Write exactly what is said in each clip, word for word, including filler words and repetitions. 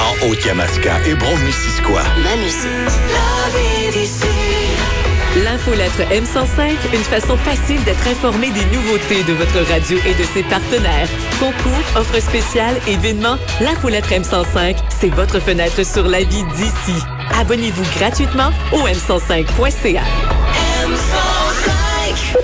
en Haute-Yamaska et Brome-Missisquoi. Ma musique. La vie d'ici. L'infolettre M cent cinq, une façon facile d'être informé des nouveautés de votre radio et de ses partenaires. Concours, offres spéciales, événements, l'infolettre M cent cinq, c'est votre fenêtre sur la vie d'ici. Abonnez-vous gratuitement au m cent cinq point c a. M cent cinq.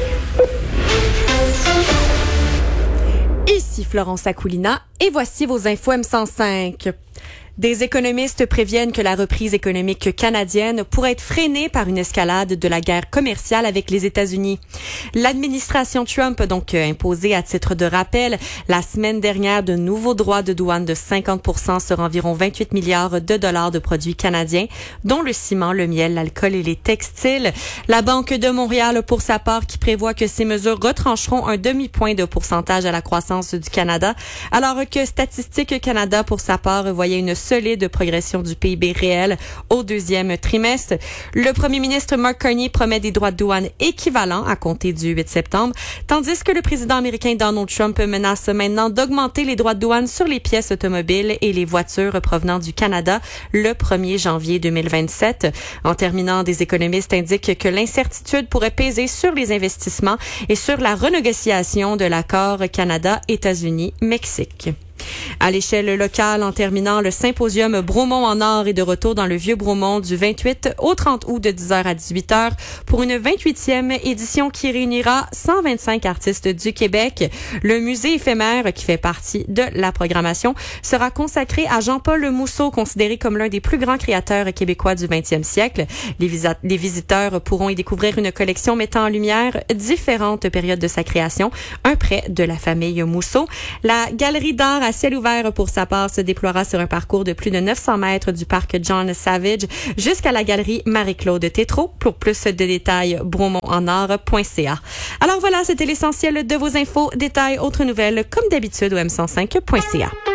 Ici Florence Akoulina et voici vos infos M cent cinq. Des économistes préviennent que la reprise économique canadienne pourrait être freinée par une escalade de la guerre commerciale avec les États-Unis. L'administration Trump a donc imposé, à titre de rappel, la semaine dernière de nouveaux droits de douane de cinquante pour cent sur environ vingt-huit milliards de dollars de produits canadiens, dont le ciment, le miel, l'alcool et les textiles. La Banque de Montréal, pour sa part, qui prévoit que ces mesures retrancheront un demi-point de pourcentage à la croissance du Canada, alors que Statistique Canada, pour sa part, voyait une solide progression du P I B réel au deuxième trimestre. Le premier ministre Mark Carney promet des droits de douane équivalents à compter du huit septembre, tandis que le président américain Donald Trump menace maintenant d'augmenter les droits de douane sur les pièces automobiles et les voitures provenant du Canada le premier janvier deux mille vingt-sept. En terminant, des économistes indiquent que l'incertitude pourrait peser sur les investissements et sur la renégociation de l'accord Canada-États-Unis-Mexique. À l'échelle locale, en terminant, le symposium Bromont en or est de retour dans le vieux Bromont du vingt-huit au trente août de dix heures à dix-huit heures pour une vingt-huitième édition qui réunira cent vingt-cinq artistes du Québec. Le musée éphémère, qui fait partie de la programmation, sera consacré à Jean-Paul Mousseau, considéré comme l'un des plus grands créateurs québécois du vingtième siècle. Les, visa- les visiteurs pourront y découvrir une collection mettant en lumière différentes périodes de sa création, un prêt de la famille Mousseau. La galerie d'art à ciel ouvert, pour sa part, se déploiera sur un parcours de plus de neuf cents mètres du parc John Savage jusqu'à la galerie Marie-Claude Tétrault. Pour plus de détails, bromont en or point c a. Alors voilà, c'était l'essentiel de vos infos. Détails, autres nouvelles, comme d'habitude, au m cent cinq point c a.